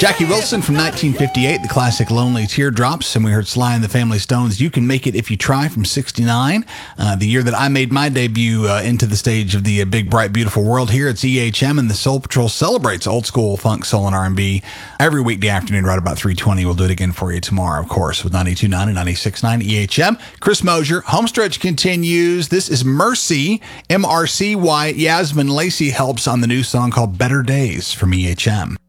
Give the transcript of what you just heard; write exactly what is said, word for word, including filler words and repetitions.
Jackie Wilson from nineteen fifty-eight, the classic Lonely Teardrops, and we heard Sly and the Family Stones, You Can Make It If You Try from sixty-nine, uh, the year that I made my debut uh, into the stage of the uh, big, bright, beautiful world here. It's E H M, and the Soul Patrol celebrates old school funk, soul, and R and B every weekday afternoon right about three twenty. We'll do it again for you tomorrow, of course, with ninety-two point nine and ninety-six point nine E H M. Chris Mosier, Homestretch continues. This is Mercy, M R C Y. Yasmin Lacey helps on the new song called Better Days from E H M.